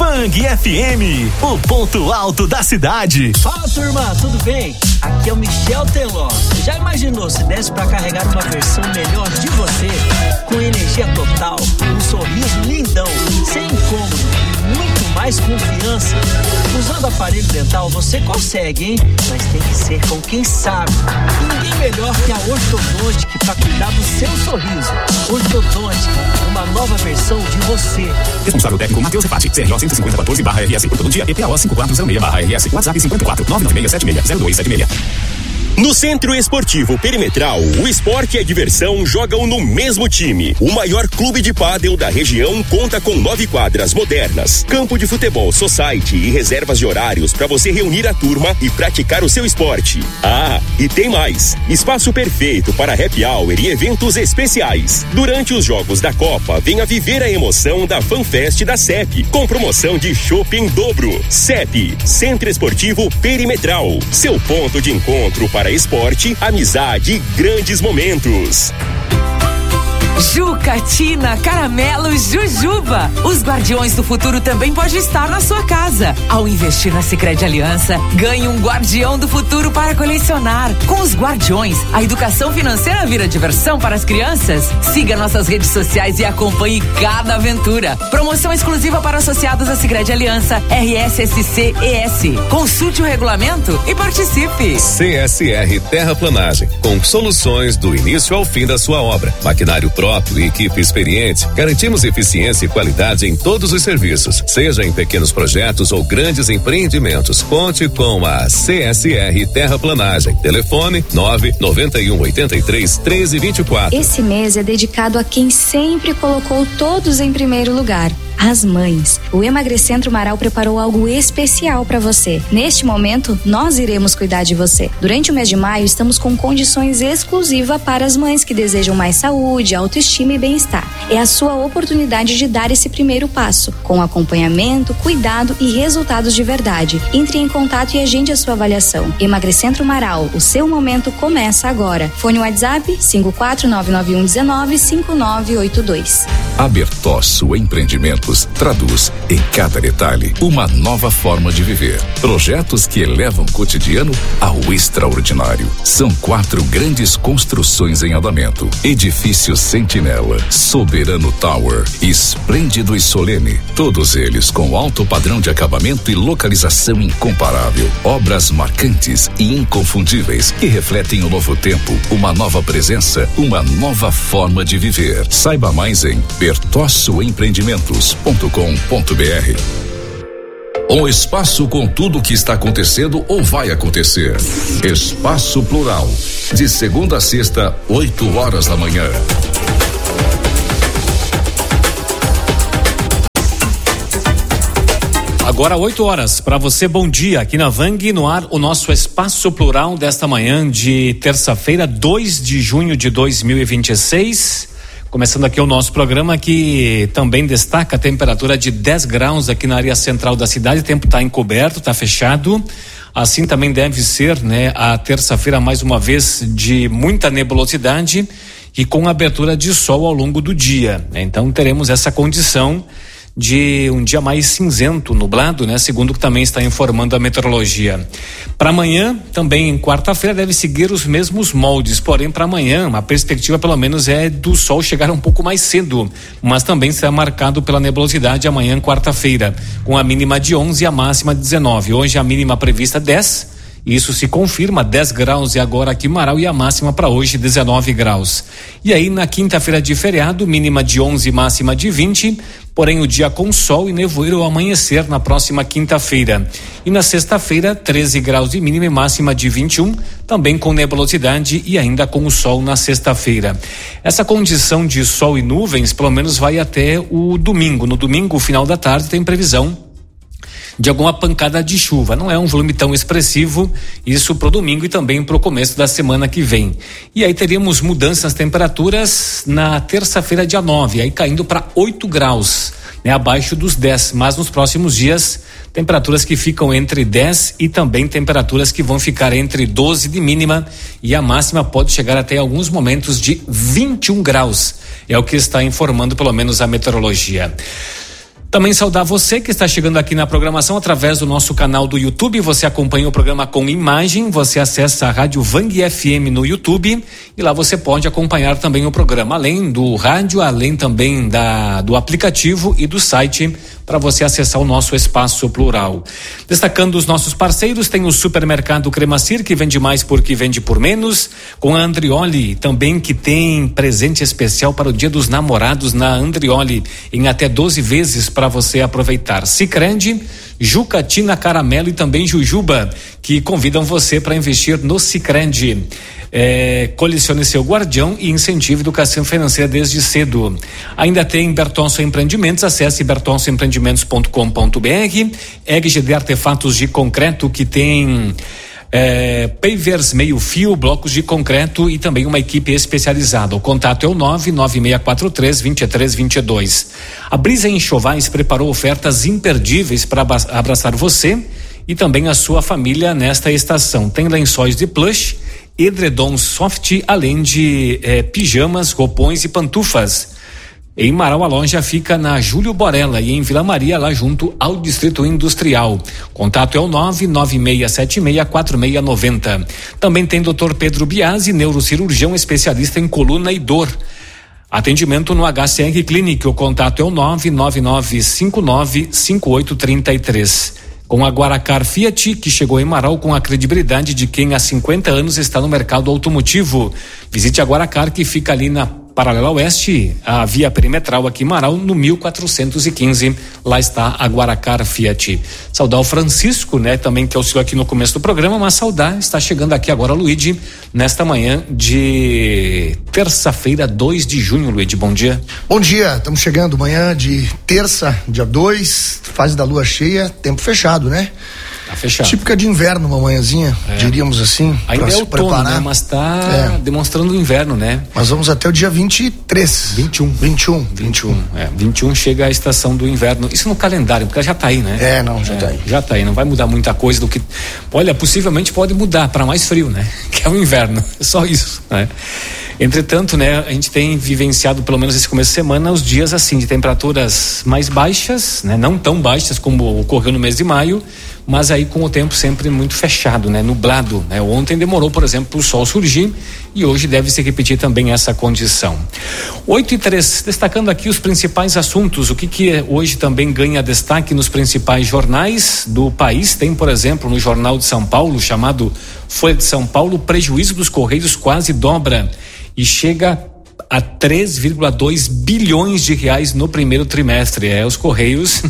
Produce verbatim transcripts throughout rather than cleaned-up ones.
Fang F M, o ponto alto da cidade. Fala, turma, tudo bem? Aqui é o Michel Teló. Já imaginou se desse pra carregar uma versão melhor de você? Com energia total, um sorriso lindão, sem incômodo e muito mais confiança. Usando aparelho dental você consegue, hein? Mas tem que ser com quem sabe. E ninguém melhor que a Ortodontic pra cuidar do seu sorriso. Ortodontic, uma nova versão de você. Responsável técnico Matheus Repati, C R O cento e cinquenta quatorze barra R S, Ortodontia E P A O cinco quatro zero seis barra R S, WhatsApp cinquenta e quatro, nove nove seis sete seis, zero dois sete seis. No Centro Esportivo Perimetral, o esporte e a diversão jogam no mesmo time. O maior clube de pádel da região conta com nove quadras modernas, campo de futebol society e reservas de horários para você reunir a turma e praticar o seu esporte. Ah, e tem mais! Espaço perfeito para happy hour e eventos especiais. Durante os jogos da Copa, venha viver a emoção da FanFest da C E P, com promoção de chopp em dobro. C E P, Centro Esportivo Perimetral, seu ponto de encontro para esporte, amizade e grandes momentos. Jucatina, Caramelo, Jujuba. Os guardiões do futuro também pode estar na sua casa. Ao investir na Sicredi Aliança, ganhe um guardião do futuro para colecionar. Com os guardiões, a educação financeira vira diversão para as crianças. Siga nossas redes sociais e acompanhe cada aventura. Promoção exclusiva para associados à Sicredi Aliança, R S S C E S. Consulte o regulamento e participe. C S R Terraplanagem, com soluções do início ao fim da sua obra. Maquinário próprio e equipe experiente, garantimos eficiência e qualidade em todos os serviços, seja em pequenos projetos ou grandes empreendimentos. Conte com a C S R Terraplanagem. Telefone nove nove um oito três, um três dois quatro. Esse mês é dedicado a quem sempre colocou todos em primeiro lugar. As mães. O Emagrecentro Marau preparou algo especial para você. Neste momento, nós iremos cuidar de você. Durante o mês de maio, estamos com condições exclusivas para as mães que desejam mais saúde, autoestima e bem-estar. É a sua oportunidade de dar esse primeiro passo, com acompanhamento, cuidado e resultados de verdade. Entre em contato e agende a sua avaliação. Emagrecentro Marau, o seu momento começa agora. Fone WhatsApp cinco quatro nove nove um um nove cinco nove oito dois. A Bertosso Empreendimentos traduz em cada detalhe uma nova forma de viver. Projetos que elevam o cotidiano ao extraordinário. São quatro grandes construções em andamento: Edifício Sentinela, Soberano Tower, Esplêndido e Solene. Todos eles com alto padrão de acabamento e localização incomparável. Obras marcantes e inconfundíveis que refletem o novo tempo, uma nova presença, uma nova forma de viver. Saiba mais em bertosso empreendimentos ponto com ponto b r. Um espaço com tudo o que está acontecendo ou vai acontecer. Espaço Plural, de segunda a sexta, oito horas da manhã. Agora oito horas, para você, bom dia, aqui na Vang, no ar, o nosso Espaço Plural desta manhã de terça-feira, dois de junho de dois mil e vinte e seis. Começando aqui o nosso programa, que também destaca a temperatura de dez graus aqui na área central da cidade. O tempo está encoberto, está fechado. Assim também deve ser, né, a terça-feira, mais uma vez, de muita nebulosidade e com abertura de sol ao longo do dia. Então teremos essa condição de um dia mais cinzento, nublado, né? Segundo o que também está informando a meteorologia. Para amanhã, também quarta-feira, deve seguir os mesmos moldes, porém para amanhã a perspectiva pelo menos é do sol chegar um pouco mais cedo, mas também será marcado pela nebulosidade amanhã, quarta-feira, com a mínima de onze e a máxima de dezenove. Hoje a mínima prevista dez. Isso se confirma, dez graus e agora aqui em Marau, e a máxima para hoje dezenove graus. E aí na quinta-feira de feriado, mínima de onze, máxima de vinte, porém o dia com sol e nevoeiro ao amanhecer na próxima quinta-feira. E na sexta-feira, treze graus de mínima e máxima de vinte e um, também com nebulosidade e ainda com o sol na sexta-feira. Essa condição de sol e nuvens pelo menos vai até o domingo. No domingo, final da tarde, tem previsão de alguma pancada de chuva. Não é um volume tão expressivo, isso pro domingo e também pro começo da semana que vem. E aí teríamos mudanças nas temperaturas na terça-feira, dia nove, aí caindo para oito graus, né, abaixo dos dez, mas nos próximos dias temperaturas que ficam entre dez e também temperaturas que vão ficar entre doze de mínima, e a máxima pode chegar até alguns momentos de vinte e um graus. É o que está informando pelo menos a meteorologia. Também saudar você que está chegando aqui na programação através do nosso canal do YouTube. Você acompanha o programa com imagem, você acessa a Rádio Vang F M no YouTube e lá você pode acompanhar também o programa, além do rádio, além também da, do aplicativo e do site para você acessar o nosso espaço plural. Destacando os nossos parceiros, tem o Supermercado Cremacir, que vende mais porque vende por menos, com a Andrioli também, que tem presente especial para o Dia dos Namorados na Andrioli, em até doze vezes para você aproveitar. Sicredi, Jucatina Caramelo e também Jujuba, que convidam você para investir no Sicredi. É, colecione seu guardião e incentive educação financeira desde cedo. Ainda tem Bertonso Empreendimentos, acesse bertonso empreendimentos ponto com ponto b r. E G D Artefatos de Concreto, que tem é, pavers meio fio, blocos de concreto e também uma equipe especializada. O contato é o nove nove seis quatro três, dois três dois dois. A Brisa Enxovais preparou ofertas imperdíveis para abraçar você e também a sua família nesta estação. Tem lençóis de plush, edredom soft, além de eh, pijamas, roupões e pantufas. Em Marau, a loja fica na Júlio Borella e em Vila Maria, lá junto ao Distrito Industrial. Contato é o nove nove seis sete seis quatro seis nove zero. Também tem doutor Pedro Biasi, neurocirurgião especialista em coluna e dor. Atendimento no H C R Clinic. O contato é o nove nove nove cinco nove cinco oito três três. Com a Guaracar Fiat, que chegou em Marau com a credibilidade de quem há cinquenta anos está no mercado automotivo. Visite a Guaracar, que fica ali na Paralela Oeste, a via perimetral aqui em Marau, no mil quatrocentos e quinze. Lá está a Guaracar Fiat. Saudar o Francisco, né? Também que auxiliou aqui no começo do programa, mas saudar, está chegando aqui agora o Luigi, nesta manhã de terça-feira, dois de junho, Luigi, bom dia. Bom dia, estamos chegando, manhã de terça, dia dois, fase da lua cheia, tempo fechado, né? Tá fechado. Típica de inverno, uma manhãzinha, é. diríamos assim. Ainda é outono, né? Mas tá é. demonstrando o inverno, né? Mas vamos até o dia vinte e três. vinte e um. vinte e um. vinte e um. É, vinte e um chega a estação do inverno. Isso no calendário, porque já tá aí, né? É, não, já é, tá aí. Já tá aí, não vai mudar muita coisa do que. Olha, possivelmente pode mudar para mais frio, né? Que é o inverno. É só isso, né? Entretanto, né, a gente tem vivenciado, pelo menos esse começo de semana, os dias assim, de temperaturas mais baixas, né? Não tão baixas como ocorreu no mês de maio, mas aí com o tempo sempre muito fechado, né? Nublado, né? Ontem demorou, por exemplo, para o sol surgir e hoje deve se repetir também essa condição. oito e três, destacando aqui os principais assuntos, o que que hoje também ganha destaque nos principais jornais do país. Tem, por exemplo, no Jornal de São Paulo, chamado Folha de São Paulo, prejuízo dos Correios quase dobra e chega a três vírgula dois bilhões de reais no primeiro trimestre. É, os Correios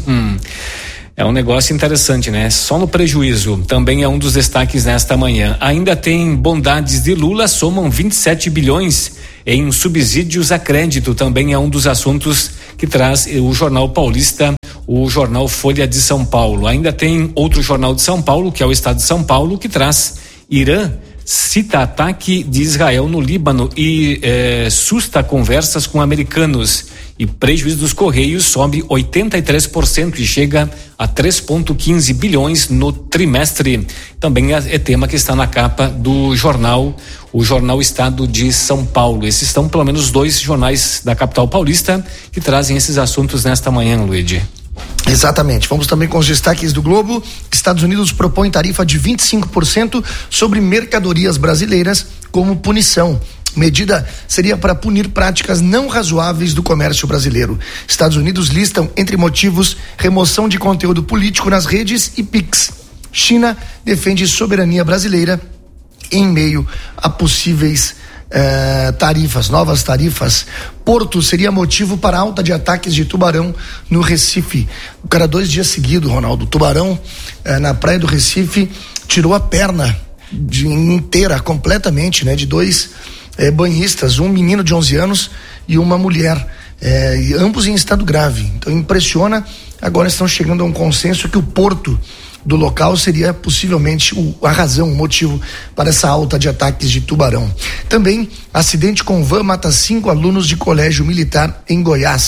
é um negócio interessante, né? Só no prejuízo também é um dos destaques nesta manhã. Ainda tem bondades de Lula, somam vinte e sete bilhões em subsídios a crédito, também é um dos assuntos que traz o Jornal Paulista, o Jornal Folha de São Paulo. Ainda tem outro jornal de São Paulo, que é o Estado de São Paulo, que traz Irã cita ataque de Israel no Líbano e eh, susta conversas com americanos. E prejuízo dos Correios sobe oitenta e três por cento e chega a três vírgula quinze bilhões no trimestre. Também é, é tema que está na capa do jornal, o Jornal Estado de São Paulo. Esses são pelo menos dois jornais da capital paulista que trazem esses assuntos nesta manhã, Luigi. Exatamente. Vamos também com os destaques do Globo. Estados Unidos propõe tarifa de vinte e cinco por cento sobre mercadorias brasileiras como punição. Medida seria para punir práticas não razoáveis do comércio brasileiro. Estados Unidos listam entre motivos remoção de conteúdo político nas redes e Pix. China defende soberania brasileira em meio a possíveis eh, tarifas, novas tarifas. Porto seria motivo para alta de ataques de tubarão no Recife. O cara dois dias seguidos, Ronaldo, tubarão eh, na praia do Recife tirou a perna de, inteira, completamente, né, de dois É, banhistas, um menino de onze anos e uma mulher, é, e ambos em estado grave. Então impressiona. Agora estão chegando a um consenso que o porto do local seria possivelmente o, a razão, o motivo para essa alta de ataques de tubarão. Também acidente com van mata cinco alunos de colégio militar em Goiás.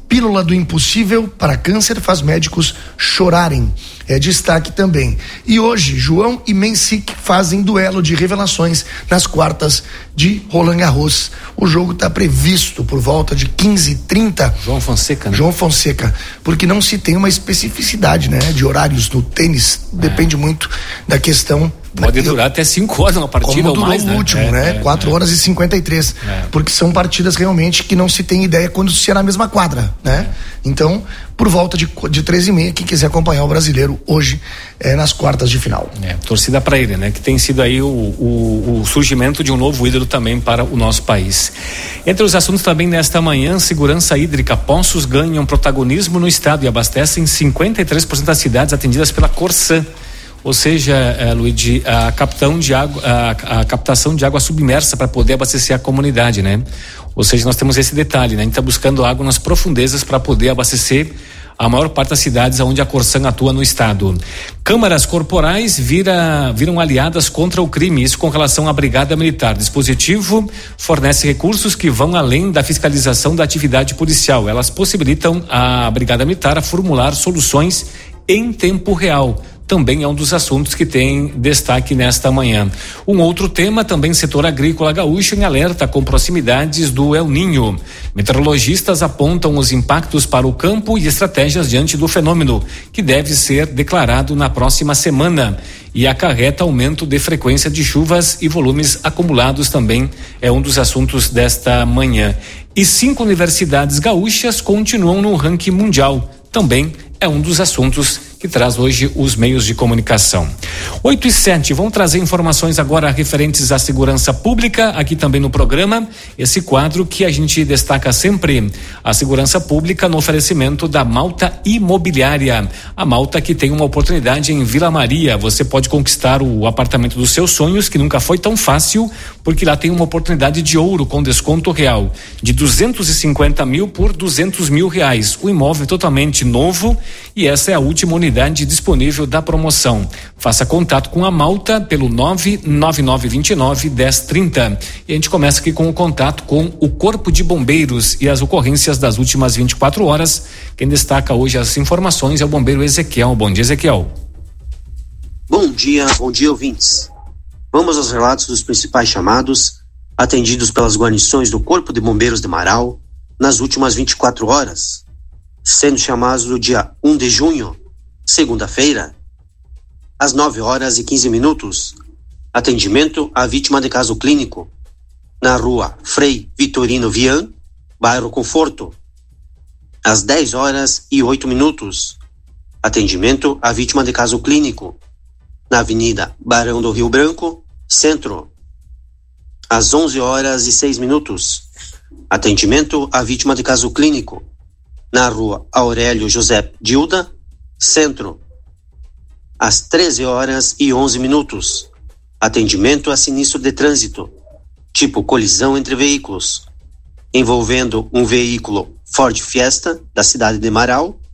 Pílula do impossível para câncer faz médicos chorarem. É destaque também. E hoje, João e Mensik fazem duelo de revelações nas quartas de Roland Garros. O jogo está previsto por volta de quinze e trinta. João Fonseca, né? João Fonseca, porque não se tem uma especificidade, né, de horários no tênis. É. Depende muito da questão. Pode durar até cinco horas uma partida como ou durou mais, o né? último, é, né? É, quatro é. horas e cinquenta e três. É. Porque são partidas realmente que não se tem ideia quando será a mesma quadra, né? É. Então, por volta de, de três e meia, quem quiser acompanhar o brasileiro hoje é, nas quartas de final. É, torcida para ele, né? Que tem sido aí o, o, o surgimento de um novo ídolo também para o nosso país. Entre os assuntos também nesta manhã, segurança hídrica. Poços ganham protagonismo no estado e abastecem cinquenta e três por cento das cidades atendidas pela Corsã. Ou seja, é, Luigi, a, captação de água, a, a captação de água submersa para poder abastecer a comunidade, né? Ou seja, nós temos esse detalhe, né? A gente está buscando água nas profundezas para poder abastecer a maior parte das cidades onde a Corsã atua no estado. Câmaras corporais vira, viram aliadas contra o crime, isso com relação à Brigada Militar. Dispositivo fornece recursos que vão além da fiscalização da atividade policial. Elas possibilitam a Brigada Militar a formular soluções em tempo real. Também é um dos assuntos que tem destaque nesta manhã. Um outro tema, também setor agrícola gaúcho em alerta com proximidades do El Ninho. Meteorologistas apontam os impactos para o campo e estratégias diante do fenômeno, que deve ser declarado na próxima semana. E acarreta aumento de frequência de chuvas e volumes acumulados também é um dos assuntos desta manhã. E cinco universidades gaúchas continuam no ranking mundial. Também é um dos assuntos que traz hoje os meios de comunicação. oito e sete, vamos trazer informações agora referentes à segurança pública, aqui também no programa, esse quadro que a gente destaca sempre, a segurança pública no oferecimento da Malta Imobiliária. A Malta que tem uma oportunidade em Vila Maria, você pode conquistar o apartamento dos seus sonhos, que nunca foi tão fácil, porque lá tem uma oportunidade de ouro com desconto real, de duzentos e cinquenta mil por duzentos mil reais. O imóvel é totalmente novo e essa é a última unidade disponível da promoção. Faça contato com a Malta pelo nove nove nove dois nove, um zero três zero. E a gente começa aqui com o contato com o Corpo de Bombeiros e as ocorrências das últimas vinte e quatro horas. Quem destaca hoje as informações é o bombeiro Ezequiel. Bom dia, Ezequiel. Bom dia, bom dia, ouvintes. Vamos aos relatos dos principais chamados atendidos pelas guarnições do Corpo de Bombeiros de Marau nas últimas vinte e quatro horas, sendo chamados do dia um de junho, segunda-feira, às nove horas e quinze minutos, atendimento à vítima de caso clínico, na rua Frei Vitorino Vian, bairro Conforto. Às dez horas e oito minutos, atendimento à vítima de caso clínico, na Avenida Barão do Rio Branco, Centro. Às onze horas e seis minutos, atendimento à vítima de caso clínico, na rua Aurélio José Dilda, Centro. Às treze horas e onze minutos, atendimento a sinistro de trânsito, tipo colisão entre veículos, envolvendo um veículo Ford Fiesta, da cidade de Marau,